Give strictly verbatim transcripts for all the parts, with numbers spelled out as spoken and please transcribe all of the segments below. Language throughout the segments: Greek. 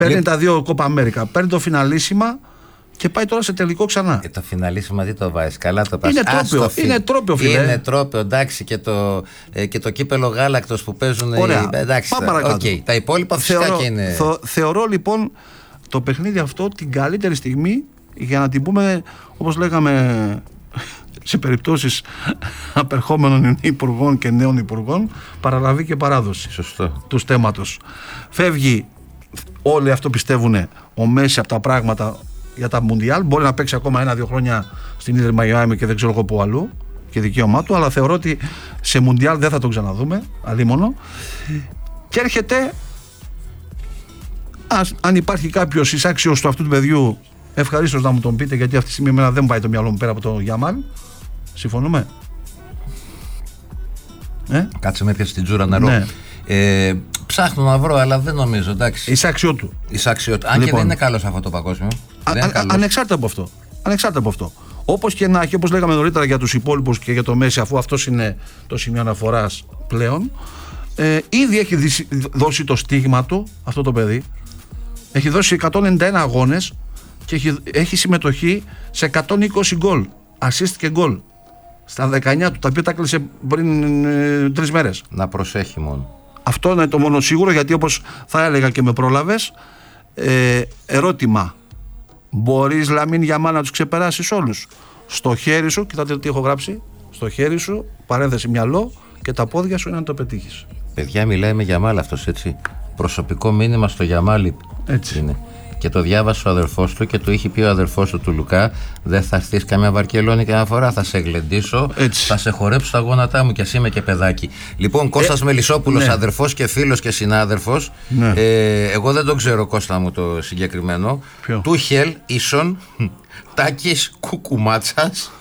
Παίρνει Λε... τα δύο Κόπα Αμέρικα, παίρνει το φιναλίσιμα και πάει τώρα σε τελικό ξανά. Ε, το φιναλίσιμα τι το βάζει, καλά το πας. Είναι τρόπιο, φι... είναι τρόπιο, φίλε. Είναι τρόπιο, εντάξει, και το, ε, και το κύπελο γάλακτος που παίζουν. Ωραία. Ε, εντάξει, Πάμε παρακάτω. Okay. Τα υπόλοιπα φυσικά θεωρώ, και είναι. Θω, θεωρώ λοιπόν το παιχνίδι αυτό την καλύτερη στιγμή για να την πούμε, όπως λέγαμε σε περιπτώσεις απερχόμενων υπουργών και νέων υπουργών, παραλαβή και παράδοση. Σωστό. Του θέματος. Φεύγει, όλοι αυτό πιστεύουν, ο Μέση από τα πράγματα για τα Μουντιάλ. Μπορεί να παίξει ακόμα ένα-δύο χρόνια στην Ίντερ Μαϊάμι και δεν ξέρω εγώ πού αλλού και δικαίωμά του, αλλά θεωρώ ότι σε Μουντιάλ δεν θα τον ξαναδούμε, αλίμονο. Και έρχεται, ας, αν υπάρχει κάποιος εισάξιος του αυτού του παιδιού, ευχαρίστως να μου τον πείτε, γιατί αυτή τη στιγμή εμένα δεν πάει το μυαλό μου πέρα από το Γιαμάλ. Συμφωνούμε? Ε? Κάτσε με πιάσει την τζούρα νερό. Ναι. Ε, ψάχνω να βρω, αλλά δεν νομίζω. Εντάξει. Εισάξιο του. Εισάξιο του. Αν λοιπόν, και δεν είναι καλό αυτό το παγκόσμιο. Α, α, α, ανεξάρτητα από αυτό. Ανεξάρτητα από αυτό. Όπως και να έχει, όπως λέγαμε νωρίτερα για τους υπόλοιπους και για το Μέση, αφού αυτό είναι το σημείο αναφοράς πλέον, ε, ήδη έχει δώσει το στίγμα του αυτό το παιδί. Έχει δώσει εκατόν ενενήντα ένα αγώνες και έχει, έχει συμμετοχή σε εκατόν είκοσι γκολ. Assist και γκολ. Στα δεκαεννιά του, τα οποία τα κλείσε πριν ε, τρεις μέρες. Να προσέχει μόνο. Αυτό είναι το μόνο σίγουρο, γιατί όπως θα έλεγα και με πρόλαβες, ε, ερώτημα. Μπορείς, Λαμίν Γιαμάλ, να τους ξεπεράσεις όλους? Στο χέρι σου, κοιτάτε τι έχω γράψει, στο χέρι σου, παρένθεση μυαλό, και τα πόδια σου είναι να το πετύχεις. Παιδιά, μιλάει με Γιαμάλ αυτός, έτσι. Προσωπικό μήνυμα στο Γιαμάλ. Έτσι είναι. Και το διάβασε ο αδερφός του και του είχε πει ο αδερφός του του Λουκά: δεν θα έρθεις καμιά Βαρκελόνη και ένα φορά, θα σε γλεντήσω, έτσι. Θα σε χορέψω τα γόνατά μου κι ας είμαι και παιδάκι. Λοιπόν, Κώστας ε, Μελισσόπουλος, ναι. Αδερφός και φίλος και συνάδελφος. Ναι. Ε, εγώ δεν τον ξέρω, Κώστα μου, το συγκεκριμένο. Τούχελ, Ίσον, Τάκης, Κουκουμάτσας.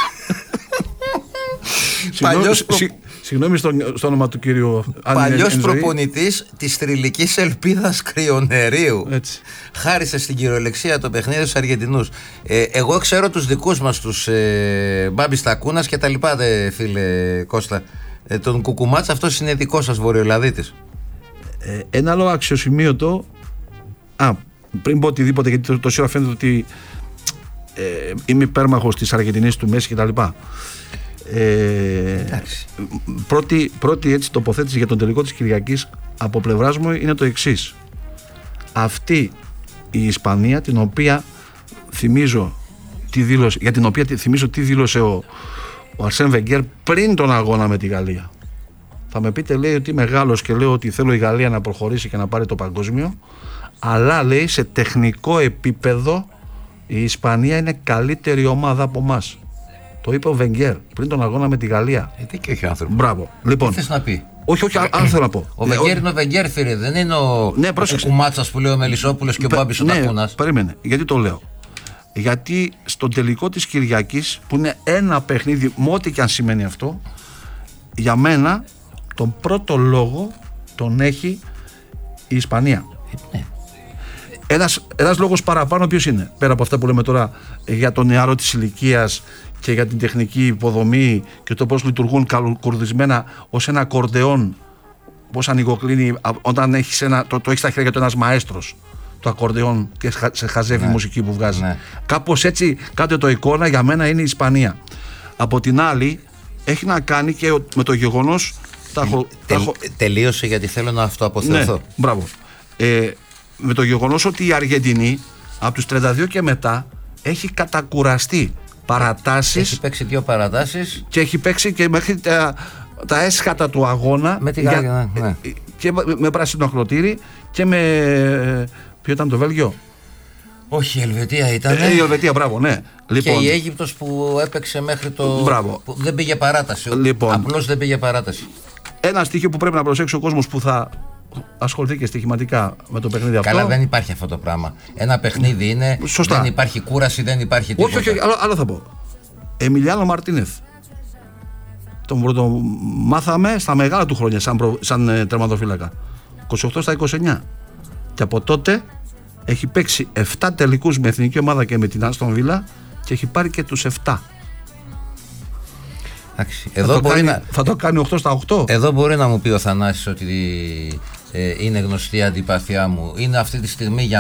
Παλιός προ... Συγγνώμη στο, στο όνομα του κύριου. Παλιός προπονητής της θρυλικής ελπίδας Κρυονερίου. Έτσι. Χάρισε στην κυριολεξία το παιχνίδι στους Αργεντινούς. Ε, εγώ ξέρω τους δικούς μας, τους ε, Μπάμπης Τακούνας και τα λοιπά, δε, φίλε Κώστα. Ε, τον Κουκουμάτσα, αυτός είναι δικός σας Βορειοελλαδίτης. Ε, ένα άλλο αξιοσημείωτο. Α, πριν πω οτιδήποτε, γιατί το, το σύρα φαίνεται ότι ε, είμαι υπέρμαχος της Αργεντινής, του Μέση κτλ. Ε, πρώτη, πρώτη έτσι τοποθέτηση για τον τελικό της Κυριακής από πλευράς μου είναι το εξής. Αυτή η Ισπανία, την οποία θυμίζω τι δήλωσε, για την οποία θυμίζω τι δήλωσε ο, ο Αρσέν Βενγκέρ πριν τον αγώνα με τη Γαλλία. Θα με πείτε, λέει, ότι μεγάλος και λέω ότι θέλω η Γαλλία να προχωρήσει και να πάρει το παγκόσμιο, αλλά λέει σε τεχνικό επίπεδο η Ισπανία είναι καλύτερη ομάδα από εμάς. Το είπε ο Βενγκέρ πριν τον αγώνα με τη Γαλλία. Γιατί και όχι άνθρωπο. Μπράβο. Λοιπόν, τι θες να πει? Όχι, όχι, αν θέλω να πω. Ο Βενγκέρ είναι ο Βενγκέρ, φίλε. Δεν είναι ο, ναι, ο Κουκουμάτσας που λέει ο Μελισσόπουλος και ο Μπάμπης ο Τακούνας. Ναι, περίμενε. Γιατί το λέω? Γιατί στον τελικό της Κυριακής, που είναι ένα παιχνίδι, με ό,τι και αν σημαίνει αυτό, για μένα τον πρώτο λόγο τον έχει η Ισπανία. Ναι. Ένας, ένας λόγος παραπάνω ποιος είναι? Πέρα από αυτά που λέμε τώρα για τον νεαρό της ηλικίας και για την τεχνική υποδομή και το πώς λειτουργούν καλοκουρδισμένα ως ένα ακορντεόν, πώς ανοιγοκλίνει όταν έχεις ένα, το, το έχεις στα χέρια του ένας μαέστρος, το ακορντεόν, και σε χαζεύει, ναι, μουσική που βγάζει. Ναι. Κάπως έτσι, κάτω το εικόνα για μένα είναι η Ισπανία. Από την άλλη έχει να κάνει και με το γεγονός τα έχω, Τε, τα έχω... Τελείωσε, γιατί θέλω να αυτοαποθεωθώ. Ναι, μπράβο. Ε, με το γεγονός ότι η Αργεντινή από τους τριάντα δύο και μετά έχει κατακουραστεί παρατάσεις. Έχει παίξει δύο παρατάσεις και έχει παίξει και μέχρι τα, τα έσχατα του αγώνα με τη Γαλλία, ναι. Και με, με πράσινο χλωτήρι και με. Ποιο ήταν το Βέλγιο? Όχι, η Ελβετία ήταν. Ε, η Ελβετία, μπράβο, ναι. Λοιπόν, και η Αίγυπτος που έπαιξε μέχρι το. Μπράβο. Που δεν πήγε παράταση. Λοιπόν, απλώς δεν πήγε παράταση. Ένα στοιχείο που πρέπει να προσέξει ο κόσμος που θα ασχοληθεί και στοιχηματικά με το παιχνίδι αυτό. Καλά, δεν υπάρχει αυτό το πράγμα. Ένα παιχνίδι είναι. Σωστά. Δεν υπάρχει κούραση, δεν υπάρχει τίποτα. Όχι, όχι, άλλο, άλλο θα πω. Εμιλιάνο Μαρτίνεθ. Τον πρώτο μάθαμε στα μεγάλα του χρόνια σαν, προ, σαν ε, τερματοφύλακα. είκοσι οκτώ στα είκοσι εννιά. Και από τότε έχει παίξει επτά τελικούς με εθνική ομάδα και με την Άστον Βίλα και έχει πάρει και τους επτά. Εντάξει, εδώ θα, το μπορεί κάνει, να... θα το κάνει οκτώ στα οκτώ. Εδώ μπορεί να μου πει ο Θανάσης ότι ε, είναι γνωστή η αντιπάθειά μου. Είναι αυτή τη στιγμή για